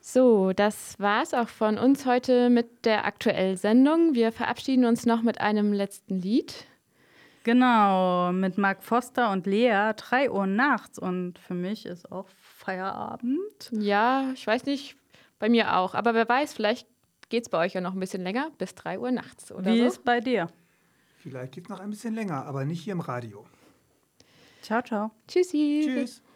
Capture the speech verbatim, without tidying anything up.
So, das war's auch von uns heute mit der aktuellen Sendung. Wir verabschieden uns noch mit einem letzten Lied. Genau, mit Mark Foster und Lea, drei Uhr nachts. Und für mich ist auch Feierabend. Ja, ich weiß nicht, bei mir auch. Aber wer weiß, vielleicht geht's bei euch ja noch ein bisschen länger, bis drei Uhr nachts oder Wie so. ist bei dir? Vielleicht geht es noch ein bisschen länger, aber nicht hier im Radio. Ciao, ciao. Tschüssi. Tschüss.